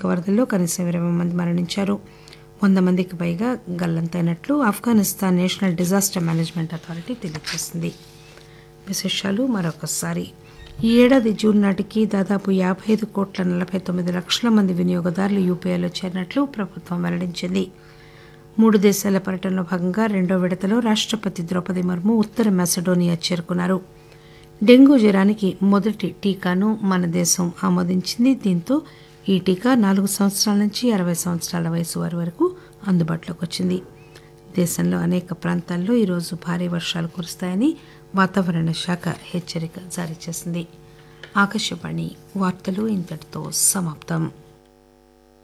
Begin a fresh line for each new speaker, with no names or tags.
వరదల్లో కనీసం 20 మంది మరణించారు. 100 మందికి పైగా గల్లంతైనట్లు Afghanistan national disaster management authority తెలియజేసింది. విశేషాలు మరొకసారి. ఈ ఏడాది జూన్ నాటికి దాదాపు 55,49,00,000 మంది వినియోగదారులు యూపీఐలో చేరినట్లు ప్రభుత్వం వెల్లడించింది. 3 దేశాల పర్యటనలో భాగంగా రెండో విడతలో రాష్టపతి ద్రౌపది ముర్ము ఉత్తర మాసిడోనియా చేరుకున్నారు. డెంగూ జ్వరానికి మొదటి టీకాను మన దేశం ఆమోదించింది. దీంతో ఈ టీకా 4 సంవత్సరాల నుంచి 60 సంవత్సరాల వయసు వారి వరకు అందుబాటులోకి వచ్చింది. దేశంలో అనేక ప్రాంతాల్లో ఈరోజు భారీ వర్షాలు కురుస్తాయని వాతావరణ శాఖ హెచ్చరిక జారీ చేసింది. ఆకాశవాణి వార్తలు ఇంతటితో సమాప్తం.